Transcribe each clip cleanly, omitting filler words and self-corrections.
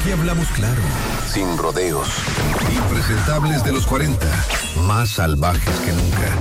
Aquí hablamos claro, sin rodeos. Impresentables de los 40, más salvajes que nunca.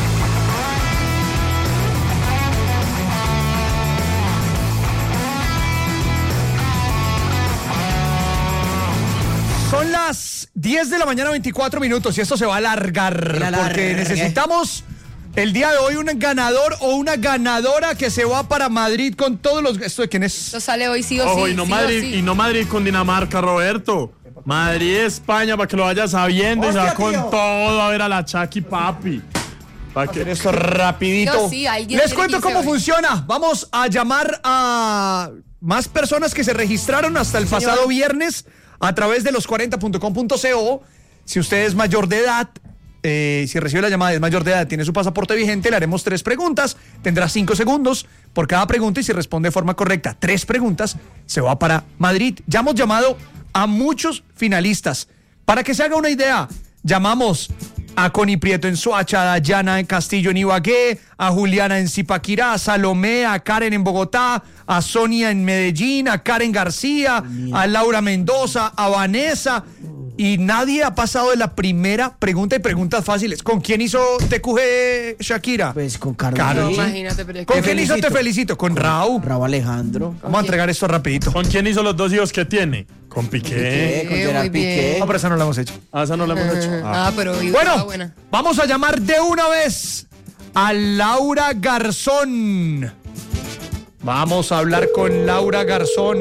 Son las 10 de la mañana, 24 minutos, y esto se va a alargar porque necesitamos el día de hoy un ganador o una ganadora que se va para Madrid con todos los... ¿Esto de quién es? Esto sale hoy sí o Ojo, sí. y no sí Madrid, o sí. y no Madrid con Dinamarca, Roberto. Madrid, España, para que lo vayas sabiendo. Hostia, y se va con tío. todo a ver a la Chucky, papi. Para que... Esto rapidito. Sí, alguien Les tiene cuento que cómo irse hoy. funciona. Vamos a llamar a más personas que se registraron hasta el pasado viernes a través de los40.com.co. Si usted es mayor de edad, si recibe la llamada y es mayor de edad, tiene su pasaporte vigente, le haremos 3 preguntas, tendrá 5 segundos por cada pregunta y si responde de forma correcta 3 preguntas, se va para Madrid. Ya hemos llamado a muchos finalistas. Para que se haga una idea, llamamos a Connie Prieto en Soacha, a Dayana en Castillo en Ibagué, a Juliana en Zipaquirá, a Salomé, a Karen en Bogotá, a Sonia en Medellín, a Karen García, a Laura Mendoza, a Vanessa, y nadie ha pasado de la primera pregunta y preguntas fáciles. ¿Con quién hizo TQG Shakira? Pues con Carlos. Carlos. No, Sí. imagínate, pero es ¿Con que... quién hizo Te Felicito? Con Raúl. Raúl Alejandro. Vamos a entregar esto rapidito. ¿Con quién hizo los 2 hijos que tiene? Con Piqué. Con Gerard muy bien. Piqué. No, pero esa no la hemos hecho. Ah, esa no la hemos hecho. pero... Bueno, buena. vamos a llamar de una vez a Laura Garzón. Vamos a hablar con Laura Garzón.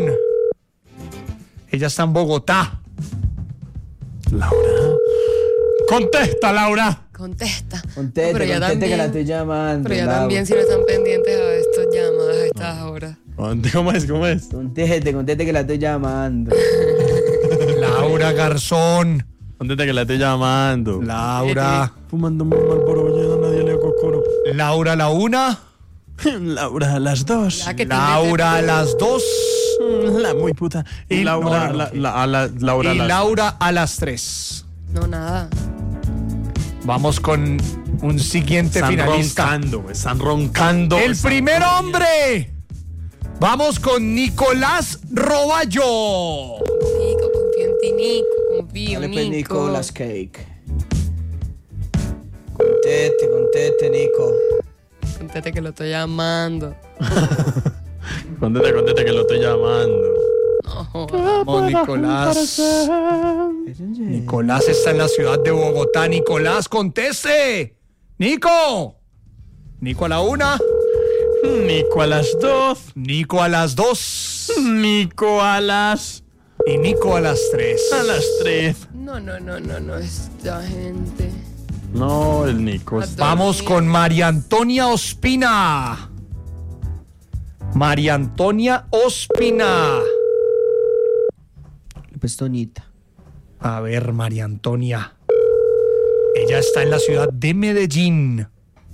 Ella está en Bogotá. Laura. Contesta, Laura. Contesta. Conteste, Pero ya conteste que la también- estoy llamando. Pero ya Laura. también si no están pendientes a estas llamadas a estas horas. ¿Cómo es? ¿Cómo es? Conteste que la estoy llamando. Laura Garzón. Contesta que la estoy llamando. Laura. Fumando un Marlboro, lleno, nadie le cocoro. Laura a la 1. Laura a las 2. Ya que te Laura a las 2. La muy puta. Y Laura, no, no. Laura a Y las... Laura a las 3. No, nada. Vamos con un siguiente Están finalista. roncando, están roncando. El primer hombre. Vamos con Nicolás Roballo. Nico, confío en ti, Nico. Confío, Dale pues, Nico. Nicolas Cake. Conteste, Nico. Conteste que lo estoy llamando. Contesta que lo estoy llamando. No, Vamos, Nicolás. Nicolás está en la ciudad de Bogotá. Nicolás, conteste. Nico. Nico a la 1. Nico a las 2. Nico a las 2. Nico a las... Y Nico a las 3. A las 3. no, esta gente. No, el Nico. Vamos con María Antonia Ospina. María Antonia Ospina. Pues Toñita. A ver, María Antonia. Ella está en la ciudad de Medellín.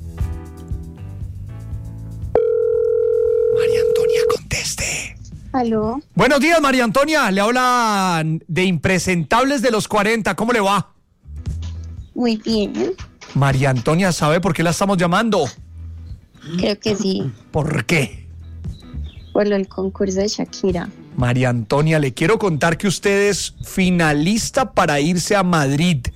María Antonia, conteste. Aló, Buenos días, María Antonia. Le hablan de Impresentables de los 40. ¿Cómo le va? muy bien. María Antonia, ¿sabe por qué la estamos llamando? Creo que sí, ¿Por qué? por lo del concurso de Shakira. María Antonia, le quiero contar que usted es finalista para irse a Madrid.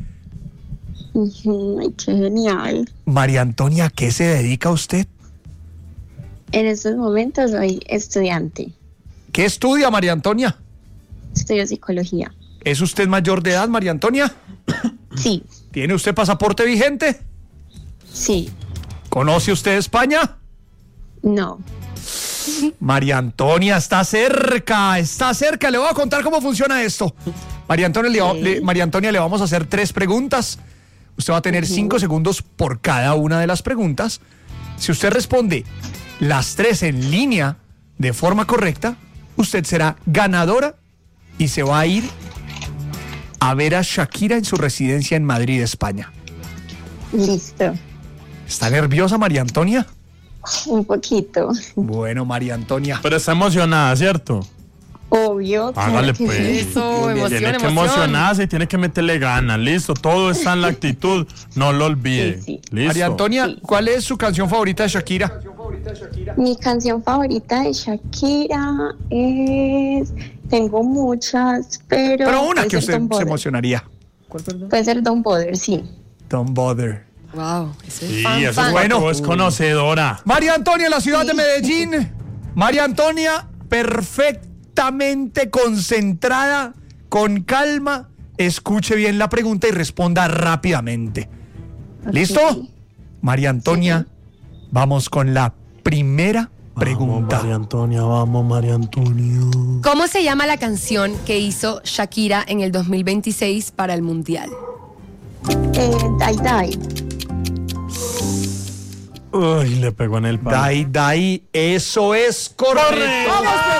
Ay, qué genial. María Antonia, ¿a qué se dedica usted? En estos momentos soy estudiante. ¿Qué estudia, María Antonia? Estudio psicología. ¿Es usted mayor de edad, María Antonia? Sí, ¿Tiene usted pasaporte vigente? sí, ¿Conoce usted España? no. María Antonia, está cerca. Le voy a contar cómo funciona esto. María Antonia, le vamos a hacer 3 preguntas. Usted va a tener 5 segundos por cada una de las preguntas. Si usted responde las 3 en línea de forma correcta, usted será ganadora y se va a ir a ver a Shakira en su residencia en Madrid, España. Listo. ¿Está nerviosa, María Antonia? Un poquito. Bueno, María Antonia. Pero está emocionada, ¿cierto? Obvio. Hágale claro que pues. sí. Eso, emoción, Tiene que emoción. emocionarse y tiene que meterle ganas. Listo, todo está en la actitud. No lo olvide. Sí, sí. Listo. María Antonia, Sí. ¿cuál es su canción favorita de Shakira? Mi canción favorita de Shakira es... Tengo muchas, pero... Pero una puede que ser usted Don't se Bother. emocionaría. ¿Cuál, perdón? Puede ser Don't Bother, sí. Don't bother. Wow, ese es Sí, fan, eso es fan. bueno. bueno. Es conocedora. María Antonia, la ciudad de Medellín. María Antonia, perfectamente concentrada, con calma. Escuche bien la pregunta y responda rápidamente. ¿Listo? Ok. María Antonia, vamos con la primera pregunta. Vamos, María Antonia, vamos, María Antonia. ¿Cómo se llama la canción que hizo Shakira en el 2026 para el Mundial? Die. Uy, le pegó en el palo. Dai, eso es correcto.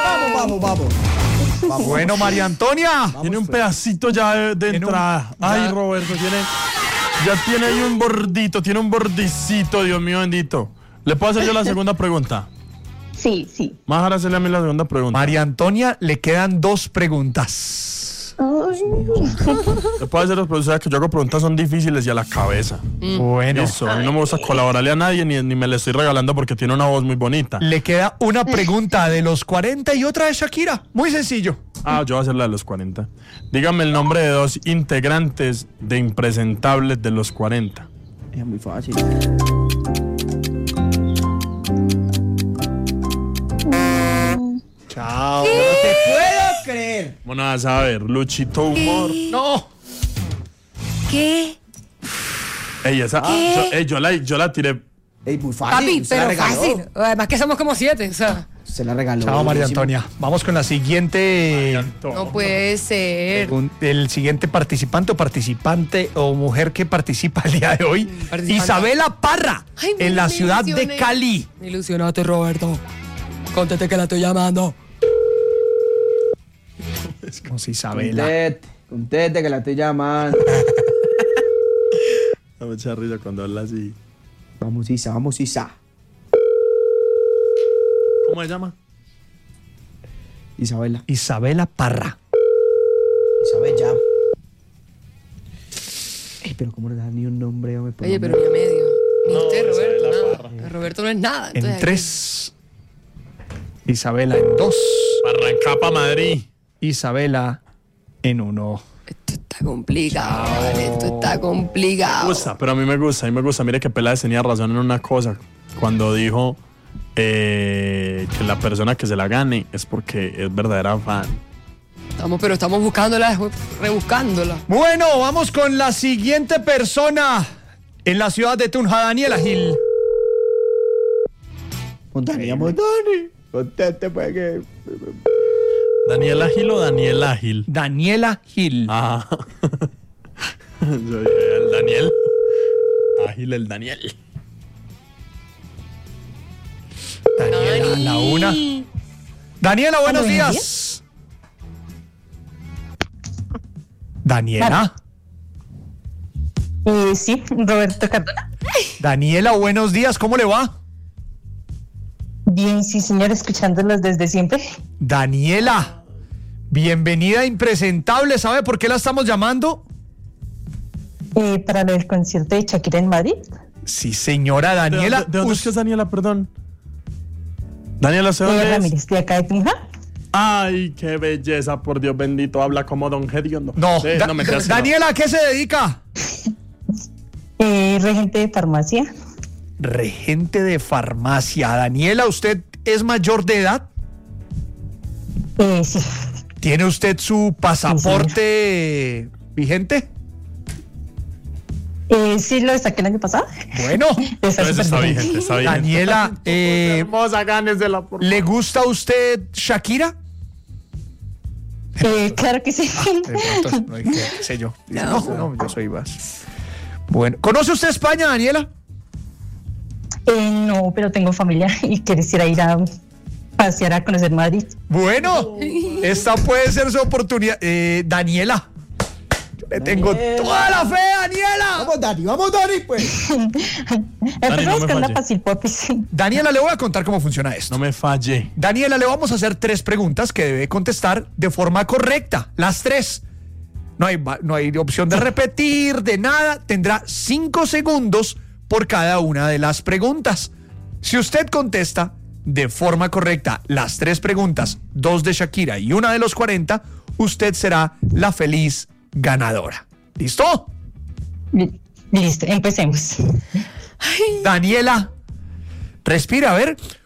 Vamos. Bueno, María Antonia. Tiene un pedacito ya de Tiene entrada. un- Ay, ya- Roberto, ya tiene ahí un bordito, tiene un bordicito, Dios mío bendito. ¿Le puedo hacer yo la segunda pregunta? Sí. Más ahora hacerle a mí la segunda pregunta. María Antonia, le quedan 2 preguntas. Ay, Le puedo hacer las preguntas que yo hago preguntas son difíciles y a la cabeza. Bueno, Eso, a mí no me gusta colaborarle a nadie ni me le estoy regalando porque tiene una voz muy bonita. le queda una pregunta de los 40 y otra de Shakira. Muy sencillo. Ah, yo voy a hacer la de los 40. Dígame el nombre de 2 integrantes de Impresentables de los 40. Es muy fácil. Chao. No te puedo creer. Bueno, a saber, Luchito Humor. No. ¿Qué? Ey, esa, yo la tiré. Ey, muy fácil. Papi, se la pero regaló. fácil. Además que somos como 7, o sea. Se la regaló. Chao, María buenísimo. Antonia. Vamos con la siguiente. No puede ser. El siguiente participante o mujer que participa el día de hoy. Participante. Isabela Parra, Ay, en la me ciudad de ilusioné. Cali. Me ilusionaste, Roberto. Contate que la estoy llamando. Vamos, Isabela. Conteste que la estoy llamando. Da mucha risa cuando habla así. Vamos, Isa. ¿Cómo se llama? Isabela. Isabela Parra. Isabel ya. Ey, pero ¿cómo no le das ni un nombre? Hombre, por Oye, nombre? pero ni a medio. Ni No, usted, Roberto, Isabela nada. Parra. Roberto no es nada. En entonces, 3. Isabela en 2. Arranca pa' Madrid. Isabela en 1. Esto está complicado, vale, esto está complicado. Me gusta, pero a mí me gusta. Mire que Peláez tenía razón en una cosa. Cuando dijo que la persona que se la gane es porque es verdadera fan. Estamos buscándola, rebuscándola. Bueno, vamos con la siguiente persona en la ciudad de Tunja, Daniela Gil. Montani. Conteste, pues que. ¿Daniel Ágil o Daniel Ágil? Daniela Gil. Ah. Yo dije, el Daniel. Ágil el Daniel. Daniela, la una. Daniela, buenos Buenos días. Daniela. Sí, Roberto Cardona. Daniela, buenos días. ¿Cómo le va? Bien, sí, señor, escuchándolos desde siempre. Daniela, bienvenida a Impresentable. ¿Sabe por qué la estamos llamando? Para lo del concierto de Shakira en Madrid. Sí, señora Daniela. ¿De dónde es que es Daniela, perdón? Daniela, ¿sé dónde es? Ramírez, de acá de Tunja. Ay, qué belleza, por Dios bendito. Habla como Don Gediondo. No, no me creas que Daniela, ¿a qué se dedica? Regente de farmacia. Regente de farmacia. Daniela, ¿usted es mayor de edad? Sí. ¿Tiene usted su pasaporte vigente? Sí, lo saqué el año pasado. Bueno, Está Eso súper está bien. vigente, está vigente. Daniela, Hermosa, gánesela, por ¿le gusta a usted Shakira? Claro que sí. No hay qué sé yo. No, yo soy más. Bueno, ¿conoce usted España, Daniela? No, pero tengo familia y quisiera ir a pasear a conocer Madrid. Bueno, esta puede ser su oportunidad. Daniela, yo le tengo toda la fe, Daniela. Vamos, Dani, pues. Empezamos no me con una falle. fácil, popis. Daniela, le voy a contar cómo funciona esto. No me falle. Daniela, le vamos a hacer 3 preguntas que debe contestar de forma correcta. Las 3. No hay opción de repetir, de nada. Tendrá 5 segundos por cada una de las preguntas. Si usted contesta de forma correcta las 3 preguntas, 2 de Shakira y una de los 40, usted será la feliz ganadora. ¿Listo? Listo, empecemos. Daniela, respira, a ver.